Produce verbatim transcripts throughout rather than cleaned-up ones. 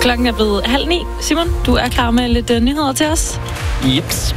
Klokken er blevet halv ni. Simon, du er klar med lidt uh, nyheder til os? Jeps.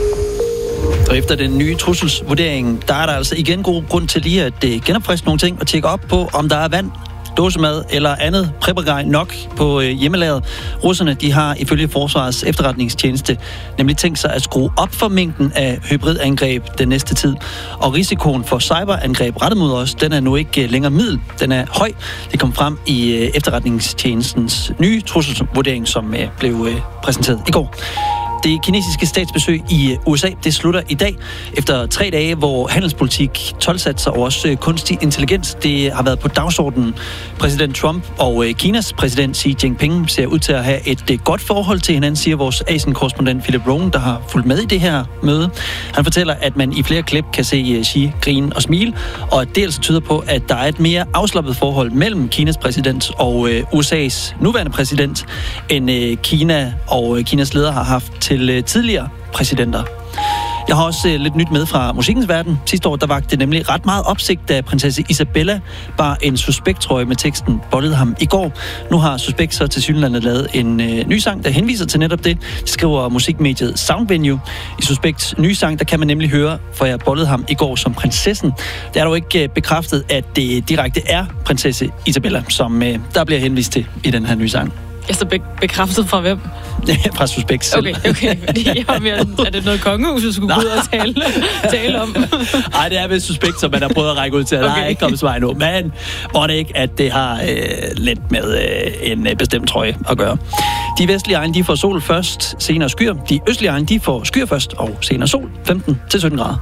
Og efter den nye trusselsvurdering, der er der altså igen god grund til lige at uh, genopfriske nogle ting og tjekke op på, om der er vand, dåsemad eller andet preppergrej nok på øh, hjemmelaget. Russerne, de har ifølge Forsvarets efterretningstjeneste nemlig tænkt sig at skrue op for mængden af hybridangreb den næste tid. Og risikoen for cyberangreb rettet mod os, den er nu ikke øh, længere middel. Den er høj. Det kom frem i øh, efterretningstjenestens nye trusselsvurdering, som øh, blev øh, præsenteret i går. Det kinesiske statsbesøg i U S A, det slutter i dag. Efter tre dage, hvor handelspolitik, toldsatser og også kunstig intelligens, det har været på dagsordenen. Præsident Trump og Kinas præsident Xi Jinping ser ud til at have et godt forhold til hinanden, siger vores Asien-korrespondent Philip Rohn, der har fulgt med i det her møde. Han fortæller, at man i flere klip kan se Xi grine og smile, og at det altså tyder på, at der er et mere afslappet forhold mellem Kinas præsident og U S A's nuværende præsident, end Kina og Kinas leder har haft til tidligere præsidenter. Jeg har også lidt nyt med fra musikkens verden. Sidste år, der vagte det nemlig ret meget opsigt, da prinsesse Isabella bar en Suspekt-trøje med teksten "Bollede ham i går". Nu har Suspekt så til synlandet lavet en øh, ny sang, der henviser til netop det, skriver musikmediet Soundvenue. I Suspekts nye sang, der kan man nemlig høre, for jeg bollede ham i går som prinsessen. Det er dog ikke øh, bekræftet, at det direkte er prinsesse Isabella, som øh, der bliver henvist til i den her nye sang. Altså be- bekræftet fra hvem? Fra Suspekt selv. Okay, okay. Jeg var mere, er det noget kongehuset skulle gå ud og tale, tale om? Nej, det er vist Suspekt, som man har prøvet at række ud til. Okay. Der er ikke kommet svar endnu. Men må det ikke, at det har øh, lidt med øh, en øh, bestemt trøje at gøre. De vestlige egne, de får sol først, senere skyer. De østlige egne, de får skyer først, og senere sol, femten til sytten grader.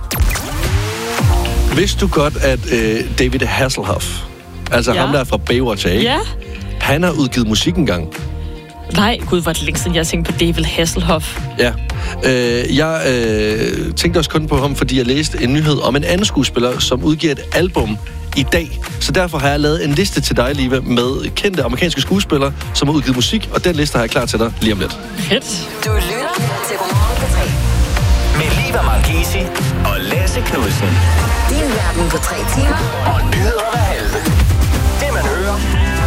Vidste du godt, at øh, David Hasselhoff, altså ja. ham der fra Baywatch, ikke? Ja. Han har udgivet musik engang. Nej, gud, hvor er det længe siden, jeg har tænkt på David Hasselhoff. Ja. Øh, jeg øh, tænkte også kun på ham, fordi jeg læste en nyhed om en anden skuespiller, som udgiver et album i dag. Så derfor har jeg lavet en liste til dig, Liva, med kendte amerikanske skuespillere, som har udgivet musik, og den liste har jeg klar til dig lige om lidt. Fedt. Du lytter til Godmorgen på tre. Med Liva Marchesi og Lasse Knudsen. Din verden på tre timer. Og nyheder hver halve. Det man hører,